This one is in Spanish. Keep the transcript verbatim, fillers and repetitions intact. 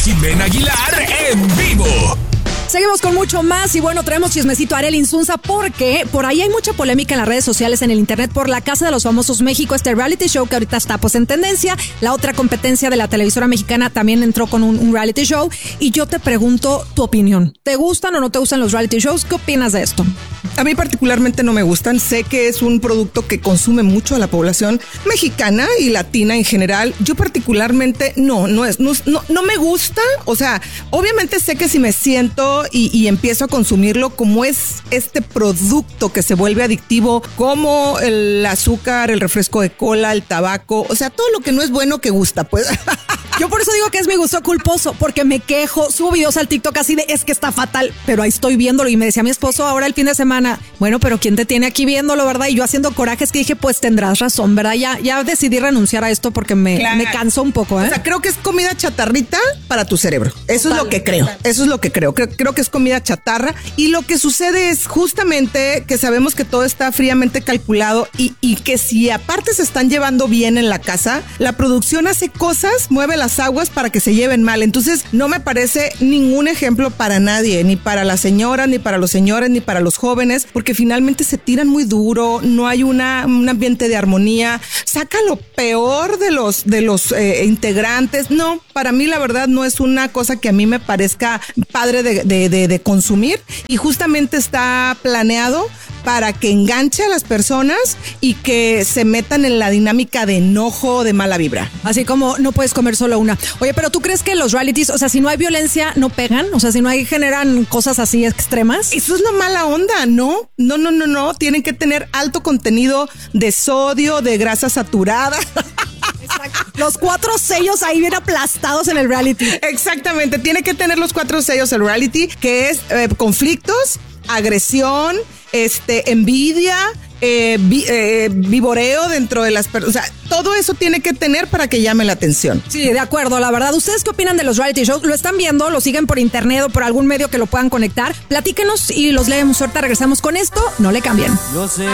Ximena Aguilar en vivo. Seguimos con mucho más y bueno, traemos chismecito a Arely Insunza porque por ahí hay mucha polémica en las redes sociales, en el internet, por La Casa de los Famosos México, este reality show que ahorita está pues en tendencia. La otra competencia de la televisora mexicana también entró con un, un reality show y yo te pregunto tu opinión. ¿Te gustan o no te gustan los reality shows? ¿Qué opinas de esto? A mí particularmente no me gustan. Sé que es un producto que consume mucho a la población mexicana y latina en general. Yo particularmente no, no es, no, no, no me gusta. O sea, obviamente sé que si me siento y, y empiezo a consumirlo, como es este producto que se vuelve adictivo, como el azúcar, el refresco de cola, el tabaco, o sea, todo lo que no es bueno que gusta, pues. Yo por eso digo que es mi gusto culposo, porque me quejo, subo videos al TikTok así de es que está fatal, pero ahí estoy viéndolo y me decía mi esposo ahora el fin de semana, bueno, pero ¿quién te tiene aquí viéndolo, verdad? Y yo haciendo corajes que dije, pues tendrás razón, ¿verdad? Ya, ya decidí renunciar a esto porque me, claro. me cansó un poco, ¿eh? O sea, creo que es comida chatarrita para tu cerebro. Eso Total. es lo que creo. Eso es lo que creo. creo. Creo que es comida chatarra y lo que sucede es justamente que sabemos que todo está fríamente calculado y, y que si aparte se están llevando bien en la casa, la producción hace cosas, mueve las aguas para que se lleven mal. Entonces no me parece ningún ejemplo para nadie, ni para las señoras, ni para los señores, ni para los jóvenes, porque finalmente se tiran muy duro, no hay una, un ambiente de armonía, saca lo peor de los, de los eh, integrantes. No, para mí la verdad no es una cosa que a mí me parezca padre de, de, de, de consumir y justamente está planeado para que enganche a las personas y que se metan en la dinámica de enojo, de mala vibra. Así como no puedes comer solo una. Oye, pero ¿tú crees que los realities, o sea, si no hay violencia, no pegan? O sea, si no hay, generan cosas así extremas. Eso es la mala onda, ¿no? No, no, no, no. Tienen que tener alto contenido de sodio, de grasa saturada. Exacto. Los cuatro sellos ahí bien aplastados en el reality. Exactamente. Tiene que tener los cuatro sellos el reality, que es eh, conflictos, agresión, este, envidia, eh, vi, eh, vivoreo dentro de las personas. O sea, todo eso tiene que tener para que llame la atención. Sí, de acuerdo, la verdad. ¿Ustedes qué opinan de los reality shows? ¿Lo están viendo? ¿Lo siguen por internet o por algún medio que lo puedan conectar? Platíquenos y los leemos. Ahorita regresamos con esto. No le cambien. Yo sé